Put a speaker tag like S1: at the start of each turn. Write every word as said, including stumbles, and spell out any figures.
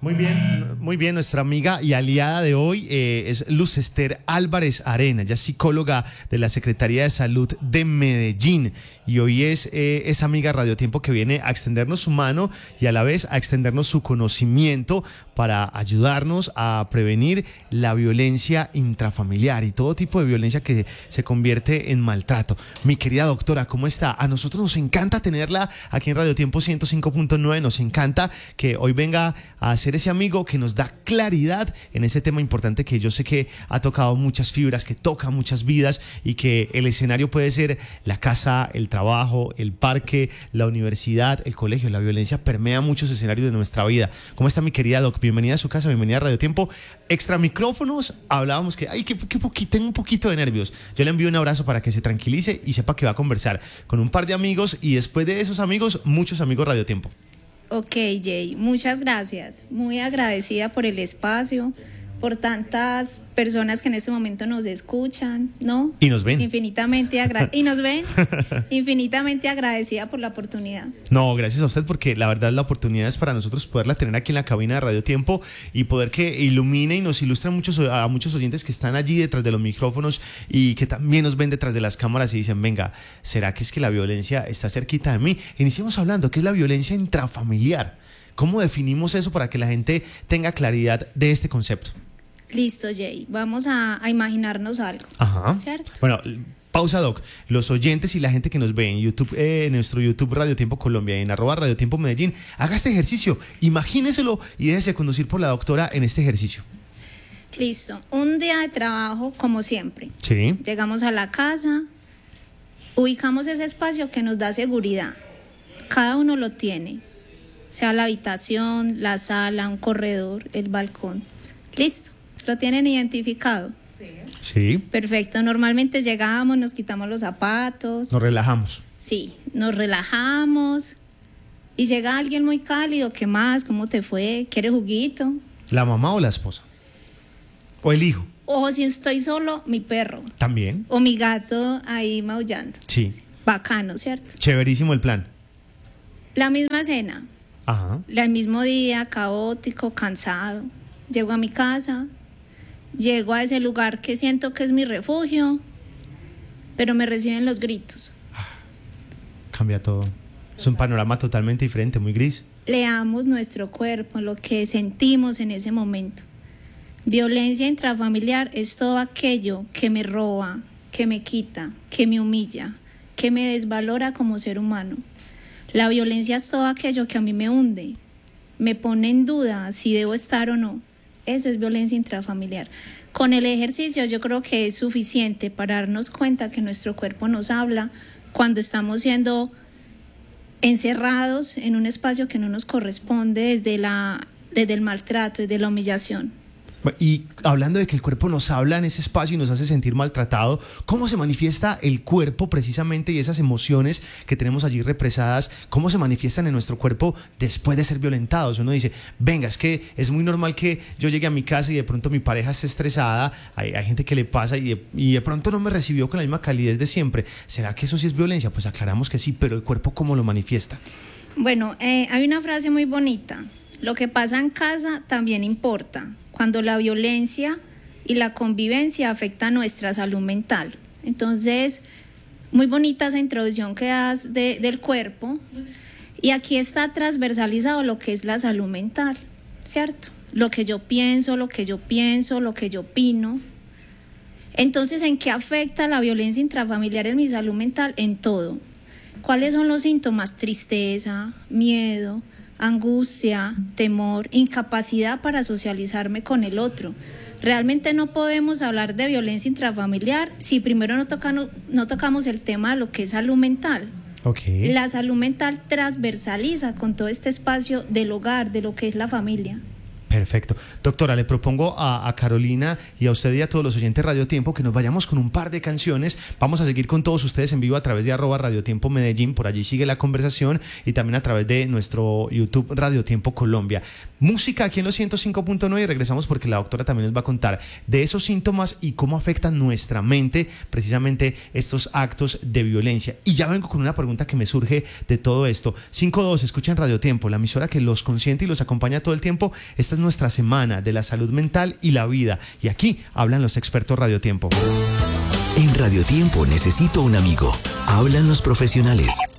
S1: Muy bien, muy bien. Nuestra amiga y aliada de hoy eh, es Luz Ester Álvarez Arena. Ella es psicóloga de la Secretaría de Salud de Medellín y hoy es eh, esa amiga Radio Tiempo que viene a extendernos su mano y a la vez a extendernos su conocimiento para ayudarnos a prevenir la violencia intrafamiliar y todo tipo de violencia que se convierte en maltrato. Mi querida doctora, ¿cómo está? A nosotros nos encanta tenerla aquí en Radio Tiempo ciento cinco punto nueve. Nos encanta que hoy venga a hacer ese amigo que nos da claridad en ese tema importante que yo sé que ha tocado muchas fibras, que toca muchas vidas y que el escenario puede ser la casa, el trabajo, el parque, la universidad, el colegio. La violencia permea muchos escenarios de nuestra vida. ¿Cómo está mi querida doc? Bienvenida a su casa, bienvenida a Radio Tiempo. Extra micrófonos, hablábamos que, ay, que, que poqui, tengo un poquito de nervios. Yo le envío un abrazo para que se tranquilice y sepa que va a conversar con un par de amigos y después de esos amigos, muchos amigos Radio Tiempo.
S2: Ok, Jay, muchas gracias. Muy agradecida por el espacio, por tantas personas que en este momento nos escuchan, ¿no?
S1: Y nos ven.
S2: Infinitamente agra- y nos ven. Infinitamente agradecida por la oportunidad.
S1: No, gracias a usted, porque la verdad la oportunidad es para nosotros poderla tener aquí en la cabina de Radio Tiempo y poder que ilumine y nos ilustre a muchos, a muchos oyentes que están allí detrás de los micrófonos y que también nos ven detrás de las cámaras y dicen, venga, ¿será que es que la violencia está cerquita de mí? Iniciemos hablando, ¿qué es la violencia intrafamiliar? ¿Cómo definimos eso para que la gente tenga claridad de este concepto?
S2: Listo, Jay. Vamos a, a imaginarnos algo.
S1: Ajá.
S2: ¿Cierto?
S1: Bueno, pausa, doc. Los oyentes y la gente que nos ve en YouTube, eh, en nuestro YouTube Radio Tiempo Colombia y en arroba Radio Tiempo Medellín, haga este ejercicio, imagíneselo y déjese conducir por la doctora en este ejercicio.
S2: Listo. Un día de trabajo, como siempre.
S1: Sí.
S2: Llegamos a la casa, ubicamos ese espacio que nos da seguridad. Cada uno lo tiene, sea la habitación, la sala, un corredor, el balcón. Listo. ¿Lo tienen identificado?
S1: Sí. Sí.
S2: Perfecto. Normalmente llegamos, nos quitamos los zapatos.
S1: Nos relajamos.
S2: Sí, nos relajamos. Y llega alguien muy cálido. ¿Qué más? ¿Cómo te fue? ¿Quiere juguito?
S1: ¿La mamá o la esposa? ¿O el hijo?
S2: O si estoy solo, mi perro.
S1: También.
S2: O mi gato ahí maullando.
S1: Sí.
S2: Bacano, ¿cierto?
S1: Chéverísimo el plan.
S2: La misma cena.
S1: Ajá.
S2: El mismo día, caótico, cansado. Llego a mi casa. Llego a ese lugar que siento que es mi refugio, pero me reciben los gritos.
S1: Cambia todo. Es un panorama totalmente diferente, muy gris.
S2: Leamos nuestro cuerpo, lo que sentimos en ese momento. Violencia intrafamiliar es todo aquello que me roba, que me quita, que me humilla, que me desvalora como ser humano. La violencia es todo aquello que a mí me hunde, me pone en duda si debo estar o no. Eso es violencia intrafamiliar. Con el ejercicio yo creo que es suficiente para darnos cuenta que nuestro cuerpo nos habla cuando estamos siendo encerrados en un espacio que no nos corresponde desde, la, desde el maltrato, desde la humillación.
S1: Y hablando de que el cuerpo nos habla en ese espacio y nos hace sentir maltratado, ¿cómo se manifiesta el cuerpo precisamente y esas emociones que tenemos allí represadas? ¿Cómo se manifiestan en nuestro cuerpo después de ser violentados? Uno dice, venga, es que es muy normal que yo llegue a mi casa y de pronto mi pareja esté estresada, hay, hay gente que le pasa y de, y de pronto no me recibió con la misma calidez de siempre. ¿Será que eso sí es violencia? Pues aclaramos que sí, pero el cuerpo ¿cómo lo manifiesta?
S2: Bueno, eh, hay una frase muy bonita. Lo que pasa en casa también importa, cuando la violencia y la convivencia afectan nuestra salud mental. Entonces, muy bonita esa introducción que das de, del cuerpo. Y aquí está transversalizado lo que es la salud mental, ¿cierto? Lo que yo pienso, lo que yo pienso, lo que yo opino. Entonces, ¿en qué afecta la violencia intrafamiliar en mi salud mental? En todo. ¿Cuáles son los síntomas? Tristeza, miedo, angustia, temor, incapacidad para socializarme con el otro. Realmente no podemos hablar de violencia intrafamiliar si primero no, toca, no, no tocamos el tema de lo que es salud mental.
S1: Okay.
S2: La salud mental transversaliza con todo este espacio del hogar, de lo que es la familia.
S1: Perfecto. Doctora, le propongo a, a Carolina y a usted y a todos los oyentes Radio Tiempo que nos vayamos con un par de canciones. Vamos a seguir con todos ustedes en vivo a través de arroba Radio Tiempo Medellín. Por allí sigue la conversación y también a través de nuestro YouTube Radio Tiempo Colombia. Música aquí en los ciento cinco punto nueve y regresamos porque la doctora también nos va a contar de esos síntomas y cómo afectan nuestra mente precisamente estos actos de violencia. Y ya vengo con una pregunta que me surge de todo esto. cinco dos, escuchan Radio Tiempo, la emisora que los consiente y los acompaña todo el tiempo. Esta es nuestra semana de la salud mental y la vida. Y aquí hablan los expertos Radio Tiempo.
S3: En Radio Tiempo necesito un amigo. Hablan los profesionales.